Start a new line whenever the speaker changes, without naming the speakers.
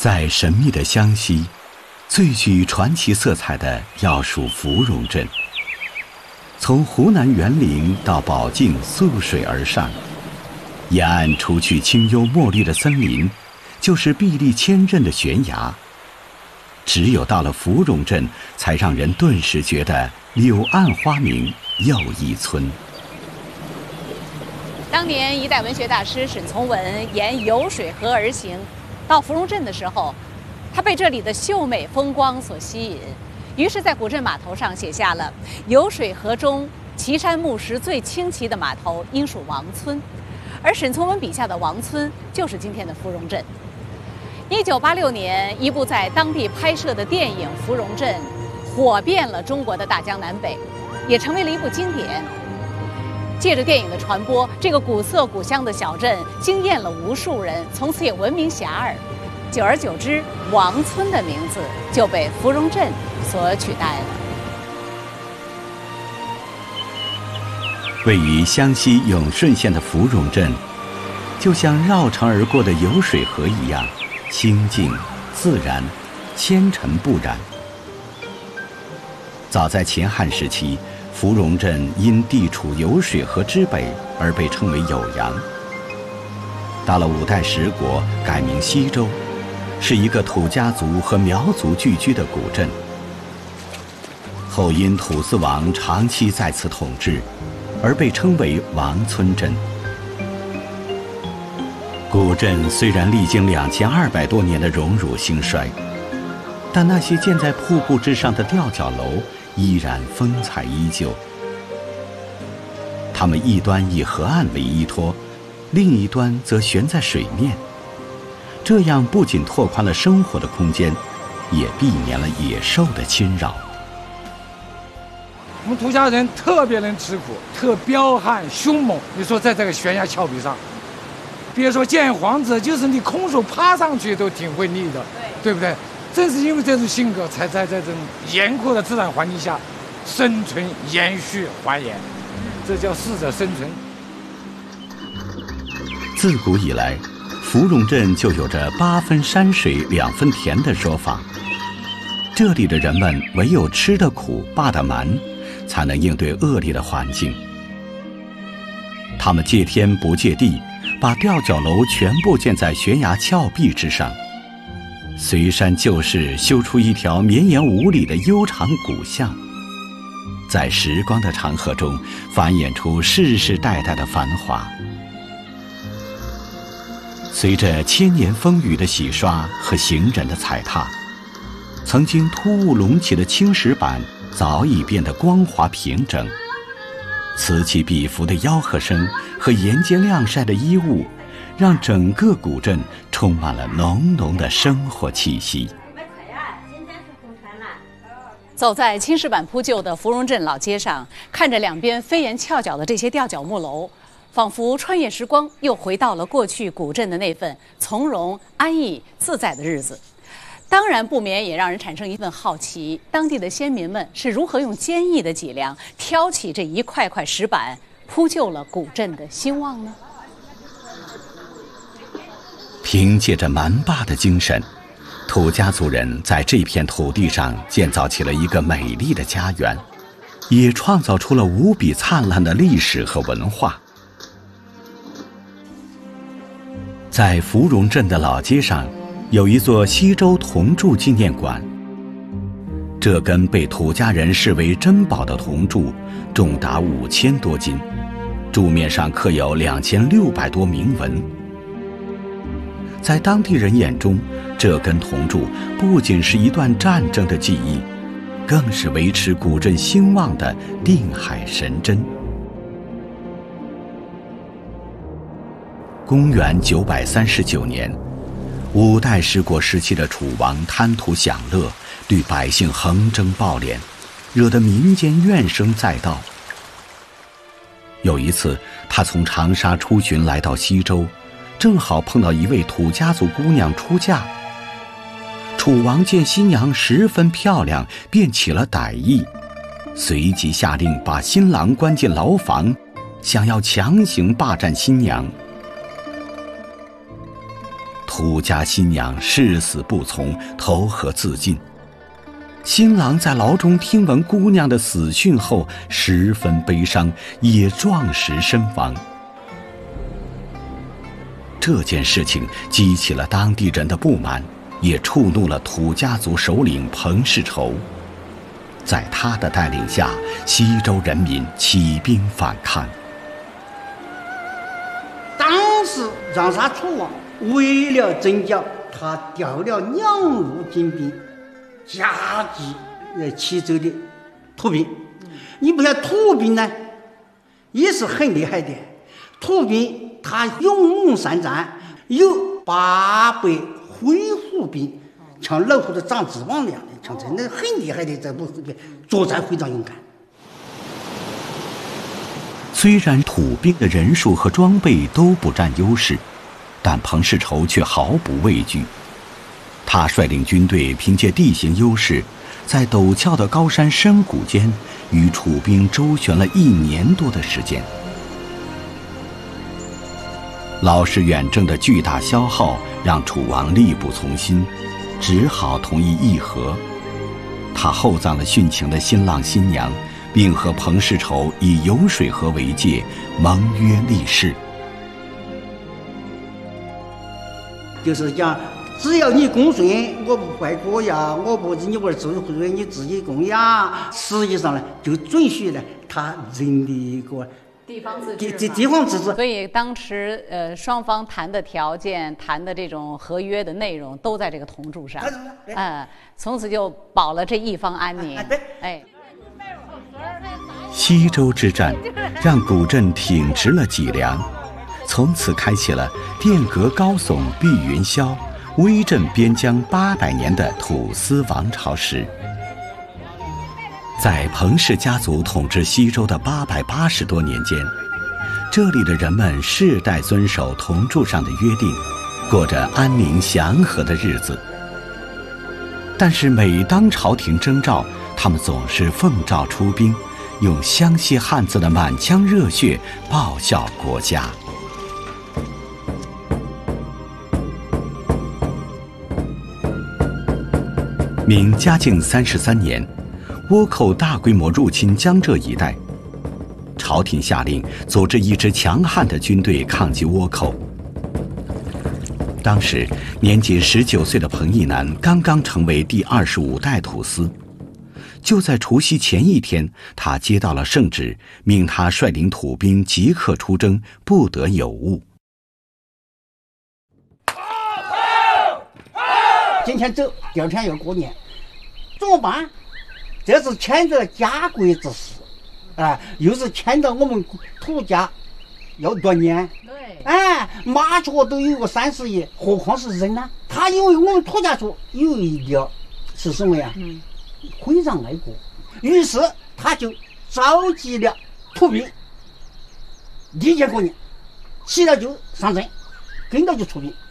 在神秘的湘西，最具传奇色彩的要数芙蓉镇。从湖南园林到保靖溯水而上，沿岸除去清幽墨绿的森林，就是壁立千仞的悬崖。只有到了芙蓉镇，才让人顿时觉得柳暗花明又一村。
当年一代文学大师沈从文沿酉水河而行，到芙蓉镇的时候，他被这里的秀美风光所吸引，于是在古镇码头上写下了“酉水河中奇山木石最清奇的码头应属王村”，而沈从文笔下的王村就是今天的芙蓉镇。1986年，一部在当地拍摄的电影《芙蓉镇》火遍了中国的大江南北，也成为了一部经典。借着电影的传播，这个古色古香的小镇惊艳了无数人，从此也闻名遐迩。久而久之，王村的名字就被芙蓉镇所取代了。
位于湘西永顺县的芙蓉镇，就像绕城而过的酉水河一样，清静自然，纤尘不染。早在秦汉时期，芙蓉镇因地处酉水河之北而被称为酉阳。到了五代十国，改名西周，是一个土家族和苗族聚居的古镇。后因土司王长期在此统治，而被称为王村镇。古镇虽然历经2200多年的荣辱兴衰，但那些建在瀑布之上的吊脚楼依然风采依旧。它们一端以河岸为依托，另一端则悬在水面，这样不仅拓宽了生活的空间，也避免了野兽的侵扰。
我们土家人特别能吃苦，特彪悍凶猛。你说在这个悬崖峭壁上，别说见皇子，就是你空手爬上去都挺会力的，对不对？正是因为这种性格，才在这种严酷的自然环境下生存、延续、繁衍，这叫适者生存。
自古以来，芙蓉镇就有着8分山水2分田的说法。这里的人们唯有吃得苦、霸得蛮，才能应对恶劣的环境。他们借天不借地，把吊脚楼全部建在悬崖峭壁之上，随山就势修出一条绵延5里的悠长古巷，在时光的长河中繁衍出世世代代的繁华。随着千年风雨的洗刷和行人的踩踏，曾经突兀隆起的青石板早已变得光滑平整，此起彼伏的吆喝声和沿街晾晒的衣物，让整个古镇充满了浓浓的生活气息。
走在青石板铺就的芙蓉镇老街上，看着两边飞檐翘角的这些吊脚木楼，仿佛穿越时光，又回到了过去古镇的那份从容、安逸、自在的日子。当然，不免也让人产生一份好奇：当地的先民们是如何用坚毅的脊梁挑起这一块块石板，铺就了古镇的兴旺呢？
凭借着蛮霸的精神，土家族人在这片土地上建造起了一个美丽的家园，也创造出了无比灿烂的历史和文化。在芙蓉镇的老街上，有一座西周铜柱纪念馆。这根被土家人视为珍宝的铜柱，重达5000多斤，柱面上刻有2600多铭文。在当地人眼中，这根铜柱不仅是一段战争的记忆，更是维持古镇兴旺的定海神针。公元939年，五代十国时期的楚王贪图享乐，对百姓横征暴敛，惹得民间怨声载道。有一次，他从长沙出巡来到西周，正好碰到一位土家族姑娘出嫁。楚王见新娘十分漂亮，便起了歹意，随即下令把新郎关进牢房，想要强行霸占新娘。 土家新娘誓死不从，投河自尽。新郎在牢中听闻姑娘的死讯后，十分悲伤，也撞石身亡。这件事情激起了当地人的不满，也触怒了土家族首领彭世仇。在他的带领下，西周人民起兵反抗。
当时长沙楚王为了征剿，他调了2路精兵夹击齐州的土兵。你不晓得土兵呢，也是很厉害的。土兵他勇猛善战，有800挥虎兵，像老虎的长翅膀那样的，像真的很厉害的，这部作战非常勇敢。
虽然土兵的人数和装备都不占优势，但彭世仇却毫不畏惧。他率领军队凭借地形优势，在陡峭的高山深谷间与楚兵周旋了1年多的时间。劳师远征的巨大消耗让楚王力不从心，只好同意议和。他厚葬了殉情的新郎新娘，并和彭世仇以酉水河为界，盟约立誓。
就是讲，只要你恭顺，我不怀国呀，我不你玩自回，你自己供养，实际上呢，就准许了他人的一个
地方自治，
地方自治。
所以当时双方谈的条件、谈的这种合约的内容都在这个铜柱上，从此就保了这一方安宁。哎，
西周之战让古镇挺直了脊梁，从此开启了殿阁高耸碧云霄，威震边疆800年的土司王朝时。在彭氏家族统治西周的880多年间，这里的人们世代遵守铜柱上的约定，过着安宁祥和的日子。但是每当朝廷征召，他们总是奉诏出兵，用湘西汉子的满腔热血报效国家。明嘉靖33年，倭寇大规模入侵江浙一带，朝廷下令组织一支强悍的军队抗击倭寇。当时年仅19岁的彭义南刚刚成为第25代土司。就在除夕前一天，他接到了圣旨，命他率领土兵即刻出征，不得有误。
今天走，第2天要过年，怎么办？这是牵着家国之事，又是牵着我们土家要断年。对，麻雀都有个30亿，何况是人呢？他因为我们土家族有一个是什么呀？徽让爱国，于是他就召集了土兵，立即过年，起了就上阵，跟着就出兵。